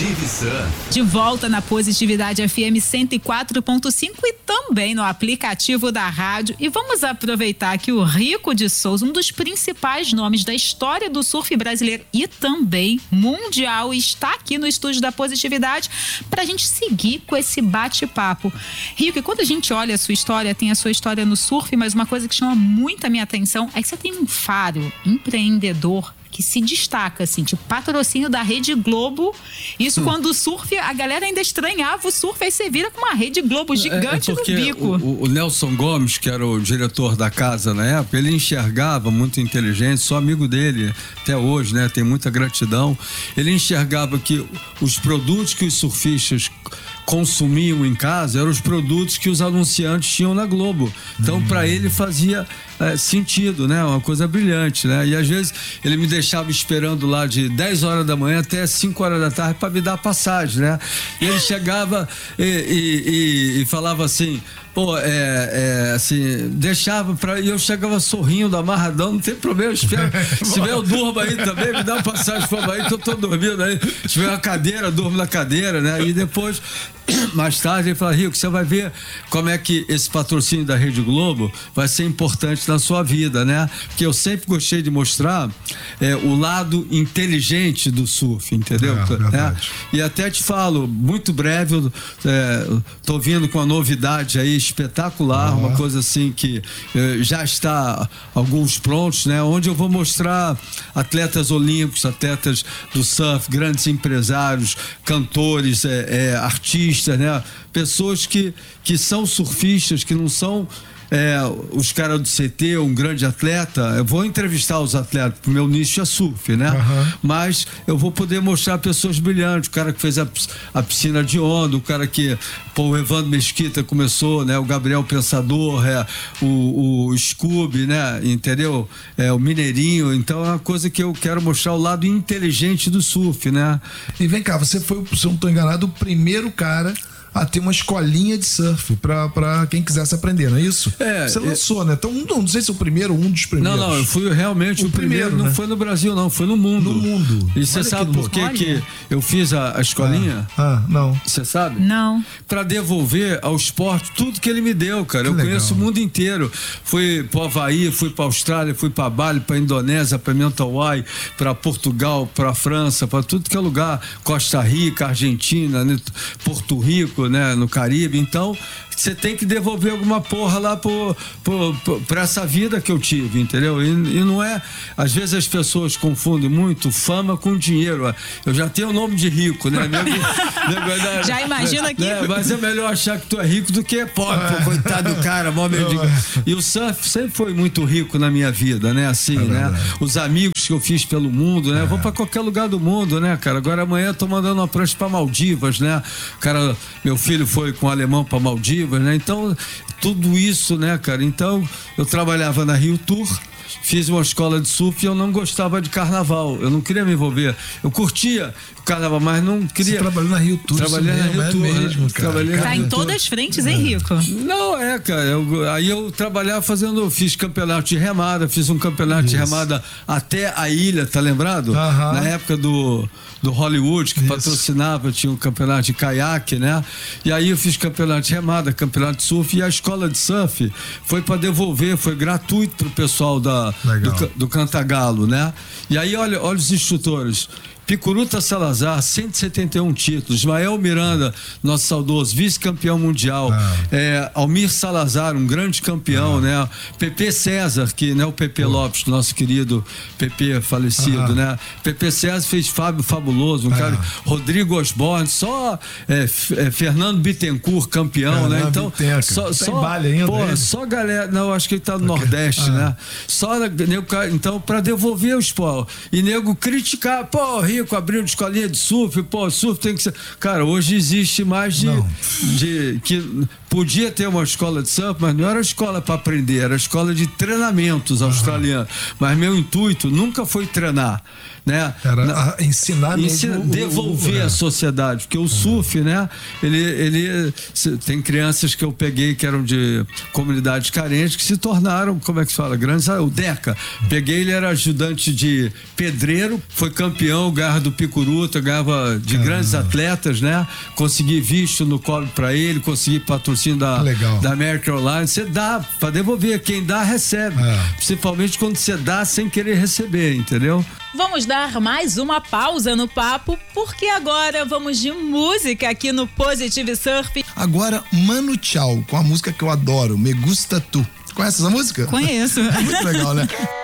Positivisan. De volta na Positividade FM 104.5 e também no aplicativo da rádio. E vamos aproveitar que o Rico de Souza, um dos principais nomes da história do surf brasileiro e também mundial, está aqui no estúdio da Positividade para a gente seguir com esse bate-papo. Rico, e quando a gente olha a sua história, tem a sua história no surf, mas uma coisa que chama muito a minha atenção é que você tem um faro empreendedor que se destaca, assim, tipo patrocínio da Rede Globo. Isso quando o surf, a galera ainda estranhava o surf, aí você vira com uma Rede Globo gigante no bico. O Nelson Gomes, que era o diretor da casa na época, ele enxergava, muito inteligente, sou amigo dele até hoje, né? Tem muita gratidão. Ele enxergava que os produtos que os surfistas consumiam em casa eram os produtos que os anunciantes tinham na Globo. Então, para ele fazia sentido, né? Uma coisa brilhante, né? E às vezes ele me deixava esperando lá de 10 horas da manhã até 5 horas da tarde para me dar passagem, né? E ele chegava e falava assim, pô, assim, deixava e eu chegava sorrindo, amarradão, não tem problema, espera. Se tiver, eu durmo aí também, me dá uma passagem pra aí que eu tô dormindo aí. Se tiver uma cadeira, durmo na cadeira, né? E depois, mais tarde, ele fala, Rico, você vai ver como é que esse patrocínio da Rede Globo vai ser importante na sua vida, né? Porque eu sempre gostei de mostrar o lado inteligente do surf, entendeu? E até te falo, muito breve, eu tô vindo com uma novidade aí espetacular, uma coisa assim que já está alguns prontos, né? Onde eu vou mostrar atletas olímpicos, atletas do surf, grandes empresários, cantores, artistas, né? Pessoas que são surfistas, que não são os caras do CT, um grande atleta. Eu vou entrevistar os atletas, porque o meu nicho é surf, né? Mas eu vou poder mostrar pessoas brilhantes, o cara que fez a piscina de onda, o cara que, o Evandro Mesquita começou, né? O Gabriel Pensador, o Scooby, né? Entendeu? O Mineirinho. Então é uma coisa que eu quero mostrar o lado inteligente do surf, né? E vem cá, você foi, se eu não estou enganado, o primeiro cara a ter uma escolinha de surf pra quem quisesse aprender, não é isso? Você lançou, né? Então, não sei se é o primeiro ou um dos primeiros. Não, eu fui realmente o primeiro, não, né? Foi no Brasil, não, foi no mundo. No mundo. E você sabe por que eu fiz a escolinha? Não. Você sabe? Não. Pra devolver ao esporte tudo que ele me deu, cara. Eu conheço o mundo inteiro. Fui pro Havaí, fui pra Austrália, fui pra Bali, pra Indonésia, pra Mentawai, pra Portugal, pra França, pra tudo que é lugar. Costa Rica, Argentina, né? Porto Rico, né, no Caribe. Então você tem que devolver alguma porra lá pra essa vida que eu tive, entendeu? E não é, às vezes as pessoas confundem muito fama com dinheiro. Eu já tenho o nome de rico, né? Já imagina aqui. Mas é melhor achar que tu é rico do que pobre, coitado do cara, mó mendigo. E o surf sempre foi muito rico na minha vida, né? Assim, né? Os amigos que eu fiz pelo mundo, né? Eu vou pra qualquer lugar do mundo, né, cara? Agora amanhã eu tô mandando uma prancha pra Maldivas, né? Cara, meu filho foi com um alemão pra Maldivas, né? Então, tudo isso, né, cara? Então, eu trabalhava na Rio Tour, fiz uma escola de surf e eu não gostava de carnaval. Eu não queria me envolver. Eu curtia o carnaval, mas não queria. Você trabalhou na Rio Tour? Trabalhei na Rio Tour mesmo, cara. Tá em todas as frentes, hein, Rico? Não, cara. Aí eu trabalhava fiz campeonato de remada, fiz um campeonato de remada até a ilha, tá lembrado? Na época do Hollywood, que patrocinava, tinha um campeonato de caiaque, né? E aí eu fiz campeonato de remada, campeonato de surf, e a escola de surf foi para devolver, foi gratuito pro pessoal do Cantagalo, né? E aí, olha os instrutores. Picuruta Salazar, 171 títulos. Ismael Miranda, nosso saudoso vice-campeão mundial. Almir Salazar, um grande campeão, né? Pepe César, que, né? O Pepe Lopes, nosso querido Pepe falecido, né? Pepe César fez Fábio Fabuloso, um cara. Rodrigo Osborne, só Fernando Bittencourt, campeão, né? Então, só galera. Não, acho que ele tá no Nordeste, né? Então, pra devolver o esporte. E nego criticar, Rico abriu escolinha de surf, surf tem que ser. Cara, hoje existe mais podia ter uma escola de surf, mas não era escola para aprender, era escola de treinamentos australianos. Mas meu intuito nunca foi treinar, né? Era ensinar mesmo, devolver à sociedade, porque o surf, né? Ele tem crianças que eu peguei que eram de comunidades carentes que se tornaram, como é que se fala, grandes. O Deca, peguei, ele era ajudante de pedreiro, foi campeão, ganhava do Picuruta, ganhava de grandes atletas, né? Consegui visto no colo para ele, consegui patrocínio da American Airlines. Você dá para devolver, quem dá recebe, principalmente quando você dá sem querer receber, entendeu? Vamos dar mais uma pausa no papo, porque agora vamos de música aqui no Positive Surf. Agora, Manu Chao, com a música que eu adoro, Me Gusta Tu. Conhece essa música? Conheço. É muito legal, né?